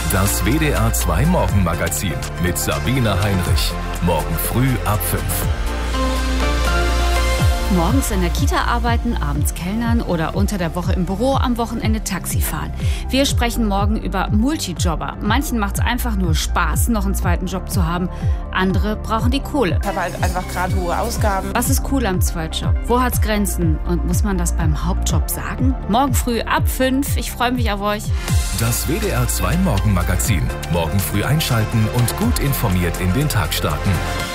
Das WDR 2 Morgenmagazin mit Sabine Heinrich. Morgen früh ab 5. Morgens in der Kita arbeiten, abends kellnern oder unter der Woche im Büro, am Wochenende Taxi fahren. Wir sprechen morgen über Multijobber. Manchen macht es einfach nur Spaß, noch einen zweiten Job zu haben. Andere brauchen die Kohle. Ich habe halt einfach gerade hohe Ausgaben. Was ist cool am Zweitjob? Wo hat's Grenzen? Und muss man das beim Hauptjob sagen? Morgen früh ab 5. Ich freue mich auf euch. Das WDR 2 Morgenmagazin. Morgen früh einschalten und gut informiert in den Tag starten.